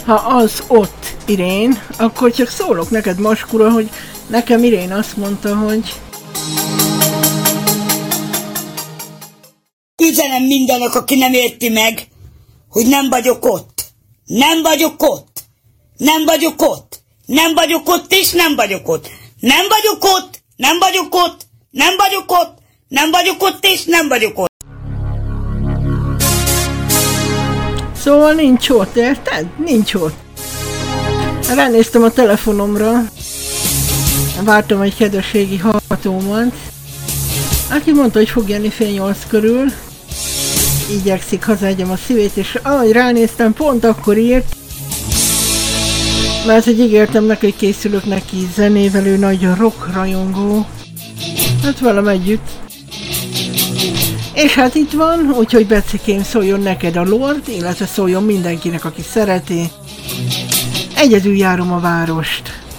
Ha az ott Irén, akkor csak szólok neked, Maskura, hogy nekem Irén azt mondta, hogy... Üzenem mindenek, aki nem érti meg, hogy nem vagyok ott. Nem vagyok ott. Nem vagyok ott. Nem vagyok ott, és nem vagyok ott. Nem vagyok ott. Nem vagyok ott. Nem vagyok ott. Nem vagyok ott, és nem vagyok ott. Szóval nincs ott, érted? Nincs ott. Ránéztem a telefonomra, vártam egy kedvességi hallgatómat, aki mondta, hogy fog jönni 7:30 körül, igyekszik hazaadjam a szívét, és ahogy ránéztem, pont akkor írt, mert hogy ígértem neki, hogy készülök neki zenével, ő nagy rock rajongó, hát velem együtt. És hát itt van, úgyhogy Becikém, szóljon neked a Lord, illetve szóljon mindenkinek, aki szereti. Egyedül járom a várost.